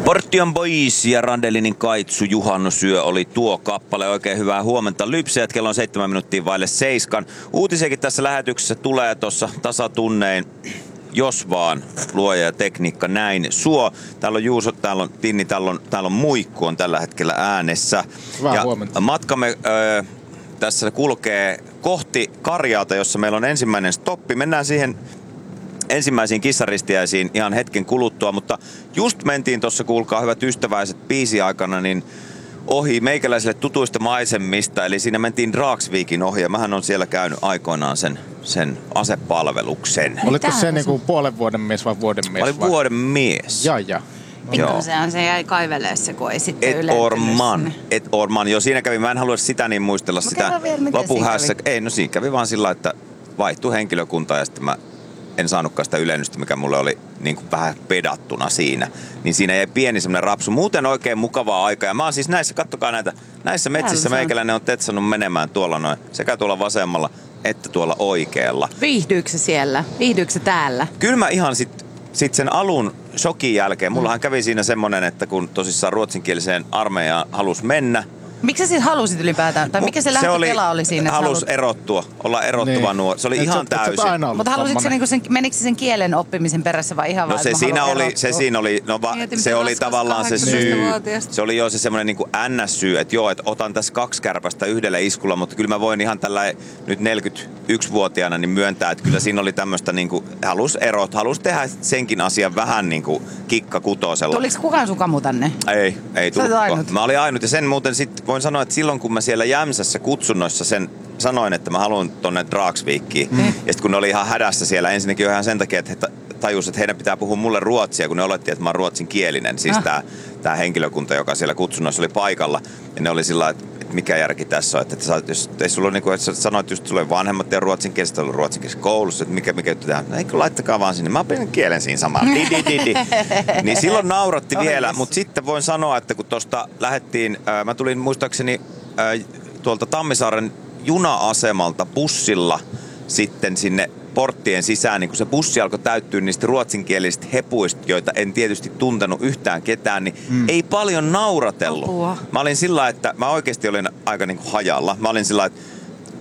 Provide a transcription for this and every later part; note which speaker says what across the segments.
Speaker 1: Portion Boys ja Randelinin Kaitsu Juhannusyö oli tuo kappale. Oikein hyvää huomenta lypsejät. Kello on 7 minuuttia vaille 7. Uutisiakin tässä lähetyksessä tulee tuossa tasatunnein. Jos vaan luoja ja tekniikka näin suo. Täällä on Juuso, täällä on Tinni, täällä on Muikku on tällä hetkellä äänessä.
Speaker 2: Hyvää
Speaker 1: ja
Speaker 2: huomenta.
Speaker 1: Matkamme tässä kulkee kohti Karjaata, jossa meillä on ensimmäinen stoppi. Mennään siihen ensimmäisiin kissaristiäisiin ihan hetken kuluttua, mutta just mentiin tuossa, kuulkaa hyvät ystäväiset, biisi aikana, niin ohi meikäläisille tutuista maisemista, eli siinä mentiin Dragsvikin ohi, ja mähän on siellä käynyt aikoinaan sen asepalveluksen.
Speaker 2: Olitko se niinku puolen vuoden mies vai vuoden mies?
Speaker 1: Mä olin vuoden mies.
Speaker 2: Ja.
Speaker 3: Pikkusen se jäi kaiveleessa, kun ei sitten
Speaker 1: Et Orman. Jo siinä kävi, mä en halua sitä niin muistella sitä lopuhässä. Ei, no siinä kävi vaan sillä, että vaihtui henkilökunta ja sitten mä en saanutkaan sitä ylennystä, mikä mulle oli niin kuin vähän pedattuna siinä. Niin siinä jäi pieni semmoinen rapsu. Muuten oikein mukavaa aikaa. Ja mä oon siis näissä, kattokaa näitä, näissä metsissä meikäläinen on tetsannut menemään tuolla noin. Sekä tuolla vasemmalla että tuolla oikealla.
Speaker 3: Viihdyykö se siellä? Viihdyykö se täällä?
Speaker 1: Kyllä mä ihan sit sen alun shokin jälkeen. Mullahan kävi siinä semmonen, että kun tosissaan ruotsinkieliseen armeijaan halus mennä.
Speaker 3: Miksi sä siis halusit ylipäätään? Tai mikä se lähtötila oli siinä?
Speaker 1: Halus erottua, olla erottuva
Speaker 2: niin.
Speaker 1: nuori. Se oli ihan täysin.
Speaker 3: Mutta halusitko se, niinku menikö se sen kielen oppimisen perässä vai ihan
Speaker 1: No
Speaker 3: vaan,
Speaker 1: se oli tavallaan se syy. Se oli jo se semmoinen niinku NS-syy, että joo, että otan tässä 2 kärpästä yhdellä iskulla, mutta kyllä mä voin ihan tällä nyt 41-vuotiaana niin myöntää, että kyllä siinä oli tämmöistä niinku, halus tehdä senkin asian vähän niinku kikkakutosella.
Speaker 3: Tuliko kukaan sun kamu tänne?
Speaker 1: Ei tullutko. Mä olin ainut ja sen muuten sitten voin sanoa, että silloin kun mä siellä Jämsässä kutsunnoissa sen sanoin, että mä haluan tonne Dragsvikiin. Ja sitten kun ne oli ihan hädässä siellä, ensinnäkin ihan sen takia, että he tajusivat, että heidän pitää puhua mulle ruotsia, kun ne oletti, että mä oon ruotsinkielinen. Siis tää henkilökunta, joka siellä kutsunnoissa oli paikalla. Ja ne oli sillä että mikä järki tässä on. Että jos ei sulla niinku, että sä sanoit just, että sulla vanhemmat ja ruotsinkieliset ollut ruotsinkieliset koulussa, että mikä juttu tehdään. No eikö laittakaa vaan sinne. Mä opin kielen siinä samalla. Niin silloin nauratti vielä, mutta sitten voin sanoa, että kun tosta lähdettiin, mä tulin muistaakseni tuolta Tammisaaren juna-asemalta bussilla sitten sinne porttien sisään, niin kun se bussi alkoi täyttyä niistä ruotsinkielisistä hepuista, joita en tietysti tuntenut yhtään ketään, niin ei paljon nauratellut.
Speaker 3: Apua.
Speaker 1: Mä olin sillä, että mä oikeasti olin aika niin kuin hajalla. Mä olin sillä, että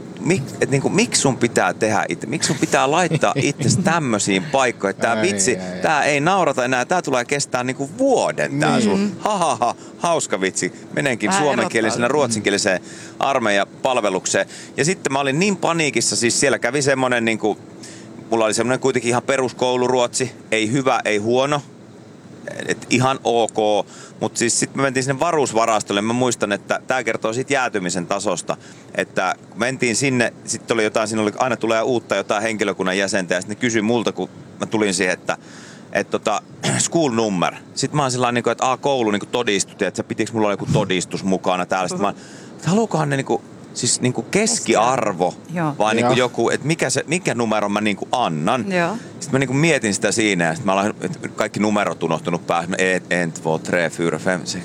Speaker 1: miksi sun pitää tehdä itse? Miksi sun pitää laittaa itsesi tämmöisiin paikkoihin? Tää vitsi, tää ei naurata enää. Tää tulee kestää niinku vuoden tää sun. Hauska vitsi. Menenkin suomenkielisenä ruotsinkieliseen armeijapalvelukseen. Ja sitten mä olin niin paniikissa, siis siellä kävi semmonen niinku, mulla oli semmonen kuitenkin ihan peruskouluruotsi. Ei hyvä, ei huono. Et ihan ok, mutta siis sitten me mentiin sinne varuusvarastolle. Mä muistan, että tämä kertoo siitä jäätymisen tasosta, että kun mentiin sinne, sitten oli jotain, siinä oli, aina tulee uutta jotain henkilökunnan jäsentä ja sitten ne kysyi multa, kun mä tulin siihen, että school number. Sitten mä oon sellainen, että koulu niin todistut, että pitikö mulla olla joku todistus mukana täällä. Sitten mä oon, että haluukohan ne siis niinku keskiarvo vai niinku joku, että mikä numero mä niinku annan. Joo. Sitten mä niinku mietin sitä siinä ja sitten mä aloin, kaikki numerot unohtunut päässä. 1, 2, 3, 4, 5, 6.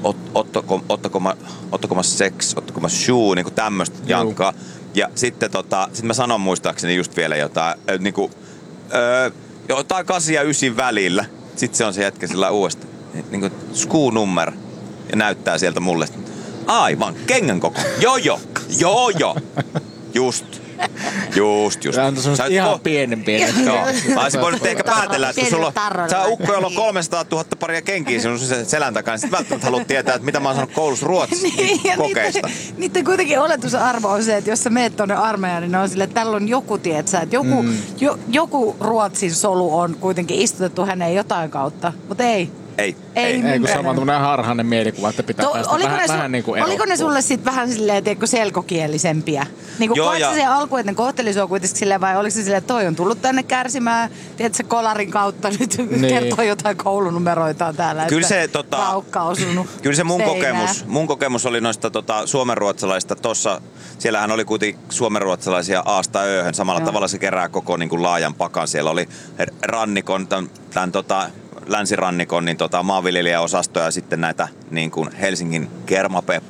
Speaker 1: Ottako mä 6, ottako mä 7, niinku tämmöstä jankkaa. Ja sitten sit mä sanon muistaakseni just vielä jotain, jotain 8 ja 9 välillä. Sitten se on se jätkä sillä uudestaan, niinku school number ja näyttää sieltä mulle. Aivan, kengän koko. Joo. Just.
Speaker 2: Tämä on semmoista ihan pienen.
Speaker 1: Mä olisin voinut ehkä päätellä, että kun sulla on, sä ukko, jolla on 300 000 paria kenkiä sinun selän takana, niin sit välttämättä haluat tietää, että mitä mä oon sanonut koulussa ruotsissa kokeista.
Speaker 3: Niiden kuitenkin oletusarvo on se, että jos sä meet tonne armeijaan, niin ne on silleen, että tällä on joku, tietsä, että joku Ruotsin solu on kuitenkin istutettu hänen jotain kautta, mutta ei.
Speaker 1: Ei,
Speaker 2: kun se on vaan tämmönen harhainen mielikuva, että pitää päästä vähän niin kuin
Speaker 3: oliko ne sulle sit vähän silleen, tiedätkö, selkokielisempiä? Niin kuin koetko se alkuun, että ne kohteli sua kuitenkin silleen, vai oliko se silleen, että toi on tullut tänne kärsimään, tiedätkö, kolarin kautta nyt kertoo jotain koulunumeroitaan täällä,
Speaker 1: kyllä se,
Speaker 3: raukka osunut
Speaker 1: kyllä se mun kokemus oli noista suomenruotsalaisista tossa, siellähän oli kuitenkin suomenruotsalaisia Aasta Ööhön, samalla tavalla se kerää koko niin kuin laajan pakan, siellä oli rannikon, länsirannikon niin maanviljelijäosastoja ja sitten näitä niin kuin Helsingin kermapeppu